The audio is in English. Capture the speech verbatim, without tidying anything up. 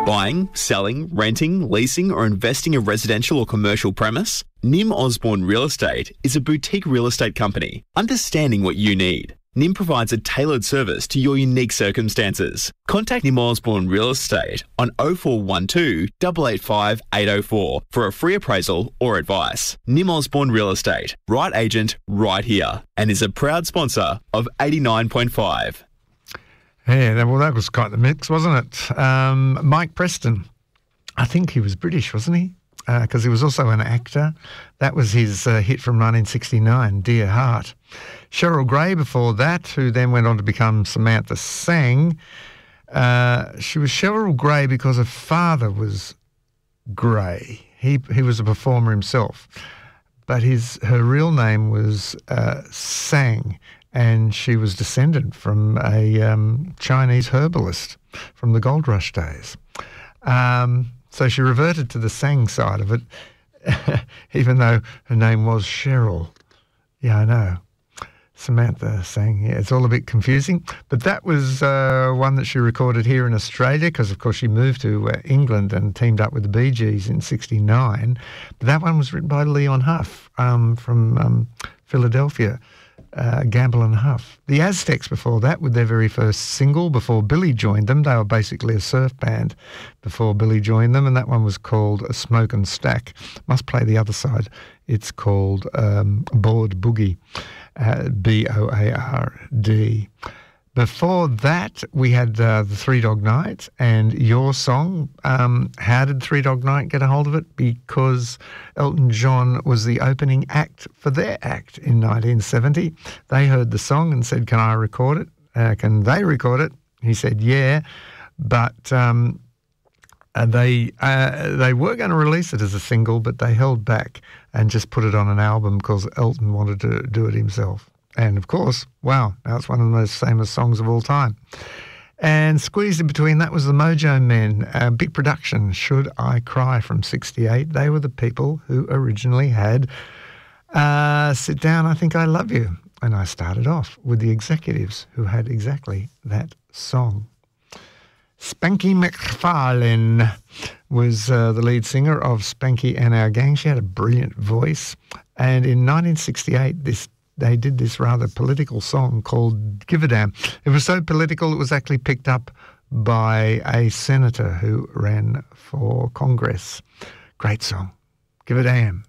Buying, selling, renting, leasing or investing a residential or commercial premise? Nim Osborne Real Estate is a boutique real estate company understanding what you need. Nim provides a tailored service to your unique circumstances. Contact Nim Osborne Real Estate on oh four one two, eight eight five, eight oh four for a free appraisal or advice. Nim Osborne Real Estate, right agent, right here, and is a proud sponsor of eighty-nine point five. Yeah, well, that was quite the mix, wasn't it? Um, Mike Preston, I think he was British, wasn't he? Because uh, he was also an actor. That was his uh, hit from nineteen sixty-nine, Dear Heart. Cheryl Gray before that, who then went on to become Samantha Sang. Uh, she was Cheryl Gray because her father was Gray. He he was a performer himself. But his her real name was uh, Sang, and she was descended from a um, Chinese herbalist from the Gold Rush days. Um... So she reverted to the Sang side of it, even though her name was Cheryl. Yeah, I know. Samantha Sang. Yeah, it's all a bit confusing. But that was uh, one that she recorded here in Australia because, of course, she moved to uh, England and teamed up with the Bee Gees in sixty-nine. But that one was written by Leon Huff um, from um, Philadelphia. Uh, Gamble and Huff. The Aztecs before that, with their very first single before Billy joined them. They were basically a surf band before Billy joined them, and that one was called A Smoke and Stack. Must play the other side. It's called um, Board Boogie, uh, B O A R D. Before that, we had uh, the Three Dog Night and Your Song. Um, how did Three Dog Night get a hold of it? Because Elton John was the opening act for their act in nineteen seventy. They heard the song and said, can I record it? Uh, can they record it? He said, yeah. But um, uh, they uh, they were going to release it as a single, but they held back and just put it on an album because Elton wanted to do it himself. And, of course, wow, now it's one of the most famous songs of all time. And squeezed in between that was the Mojo Men, a big production, Should I Cry, from sixty-eight. They were the people who originally had uh, Sit Down, I Think I Love You. And I started off with the Executives, who had exactly that song. Spanky McFarlane was uh, the lead singer of Spanky and Our Gang. She had a brilliant voice. And in nineteen sixty-eight, this they did this rather political song called Give a Damn. It was so political it was actually picked up by a senator who ran for Congress. Great song. Give a damn.